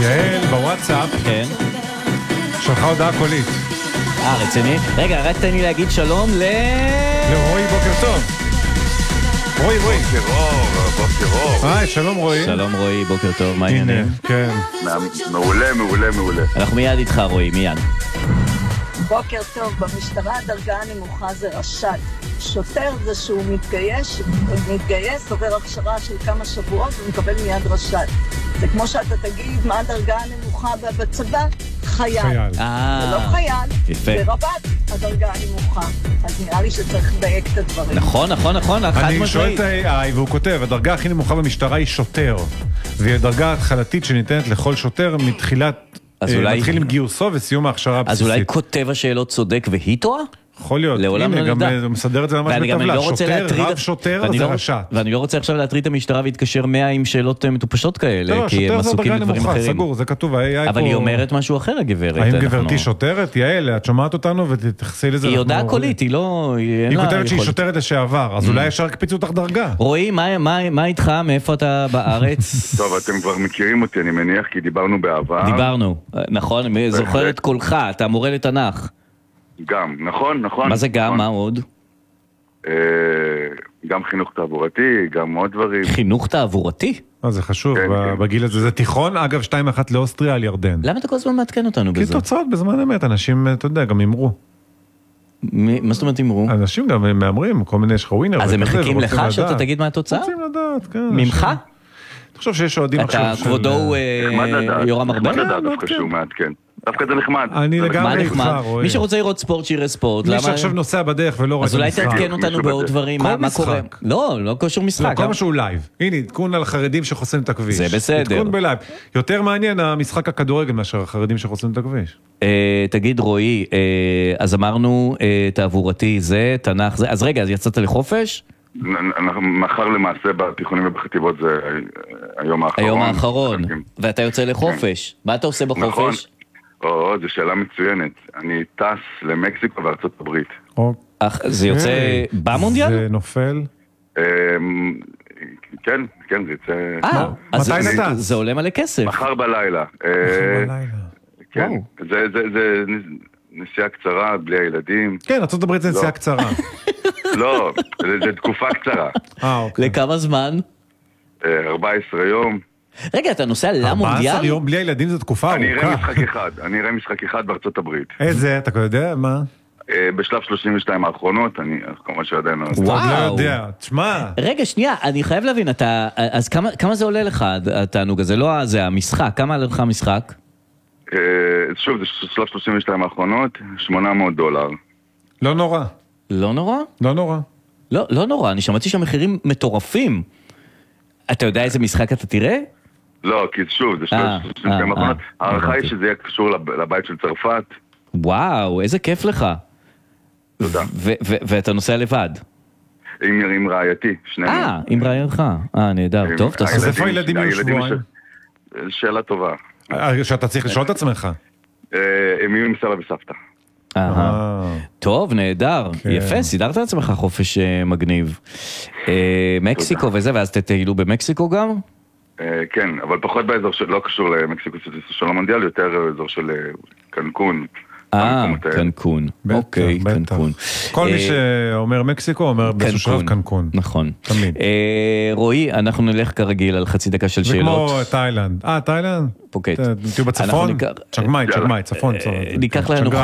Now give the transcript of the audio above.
יעל בוואטסאפ כן. שלחה הודעה קולית. רציני? רגע, רק תן לי להגיד שלום לרועי, בוקר טוב. רועי. בוקר אור. שלום רועי. שלום רועי, בוקר טוב, מה העניינים? כן. מעולה. אנחנו מיד איתך רועי, מיד. בוקר טוב, במשטרה הדרגה הנמוכה זה רש"ת. שוטר זה שהוא מתגייס, עובר הכשרה של כמה שבועות ומקבל מיד רש"ת. זה כמו שאתה תגיד מה הדרגה הנמוכה בצבא, חייל. זה לא חייל, זה רב"ט הדרגה הנמוכה. אז נראה לי שצריך לדייק את הדברים. נכון, אני שואל את ה-AI והוא כותב, הדרגה הכי נמוכה במשטרה היא שוטר. והיא הדרגה התחלתית שניתנת לכל שוטר מתחיל עם גיוסו וסיום ההכשרה הבסיסית. אז אולי כותב השאלות צודק והיא טועה? יכול להיות, הנה, גם מסדר את זה ממש בטבלה, שוטר, רב שוטר, זה רש"ת. ואני לא רוצה עכשיו להטריד את המשטרה והתקשר 100 עם שאלות מטופשות כאלה, כי הם עסוקים בדברים אחרים. סגור, זה כתוב, ה-AI פה... אבל היא אומרת משהו אחר, הגברת. האם גברתי שוטרת? יעל, את שומעת אותנו ותתחסי לזה. היא יודעה קולית, היא לא... היא כותבת שהיא שוטרת לשעבר, אז אולי אפשר להקפיץ אותך דרגה. רועי, מה איתך? מאיפה אתה בארץ? טוב, אתם כבר מכירים אותי, אני מניח, כי דיברנו בעבר. דיברנו, נכון, זוכר את קולך, אתה מורה לתנ"ך. גם, נכון. מה זה גם? מה עוד? גם חינוך תעבורתי, גם עוד דברים. חינוך תעבורתי? זה חשוב, בגיל הזה. זה תיכון, אגב 2-1 לאוסטריה על ירדן. למה אתה כל הזמן מעדכן אותנו בזה? כי תוצאות בזמן אמת, אנשים, אתה יודע, גם אמרו. מה זאת אומרת אמרו? אנשים גם מאמרים, כל מיני שחווינר. אז הם מחכים לך שאתה תגיד מה התוצאה? רוצים לדעת, כן. ממך? תחשוב שיש אוהדים עכשיו אתה כבודו הוא יורם ארבל? נחמד לדעת דווקא שהוא מעדכן. דווקא זה נחמד. אני לגמרי איתך, רועי. מי שרוצה לראות ספורט שיראה ספורט. מי שעכשיו נוסע בדרך ולא רואה את המשחק. אז אולי תעדכן אותנו בעוד דברים. כל מה קורה? משחק. לא קשור משחק. כל משהו לייב. הנה, עדכון על חרדים שחוסמים את הכביש. זה בסדר. עדכון בלייב. יותר מעניין המשחק הכדורגל מאשר החרדים שחוסמים את הכביש. תגיד רועי, אז אמרנו תעבורתי זה, תנ"ך זה. אז רגע, אז יצאת לחופש? מחר למעשה בתיכונים ובחטיבות זה היום האחרון. היום האחרון. ואתה יוצא לחופש. מה אתה עושה בחופש? זו שאלה מצוינת. אני טס למקסיקו וארצות הברית. זה יוצא במונדיאל? זה נופל? כן, זה יוצא... מתי נטס? זה עולה מלא כסף. מחר בלילה. כן, זה נסיעה קצרה, בלי הילדים. כן, ארצות הברית זה נסיעה קצרה. לא, זה תקופה קצרה. לכמה זמן? 14 יום. רגע, אתה נוסע למונדיאל? 14 יום בלי הילדים זה תקופה ארוכה. אני אראה משחק אחד בארצות הברית. איזה, אתה יודע, מה? בשלב 32 האחרונות, אני כמובן שעדיין לא... וואו. לא יודע, תשמע. רגע, שנייה, אני חייב להבין, אז כמה זה עולה לך, התענוג הזה? לא, זה המשחק, כמה עלה לך המשחק? שוב, זה שלב 32 האחרונות, $800. לא נורא. לא נורא? לא נורא. לא נורא, אני שמעתי שהמחירים מטורפים. אתה יודע איזה משחק אתה תראה? לא, כי שוב, זה 32 האחרונות. הערכה היא שזה יהיה קשור לבית של צרפת. וואו, איזה כיף לך. תודה. ואתה נוסע לבד? עם רעייתי, שנינו. עם רעייתך. נהדר. טוב, תעשו. אז איפה הילדים יהיו שבועיים? שאלה טובה. שאתה צריך לשאול את עצמך. הם יהיו עם סבא וסבתא. טוב, נהדר. יפה, סידרת לעצמך חופש מגניב. מקסיקו וזה, ואז תטיילו במקסיקו גם? כן, אבל פחות באזור שלא קשור למקסיקו של המונדיאל, יותר אזור של קנקון. קנקון. אוקיי, קנקון. כל מי שאומר מקסיקו אומר באיזשהו שלב קנקון. נכון. תמיד. רועי, אנחנו נלך כרגיל על חצי דקה של שאלות. זה כמו תאילנד. תאילנד? פוקט. תהיו בצפון? צ'גמאי, צפון. ניקח לנו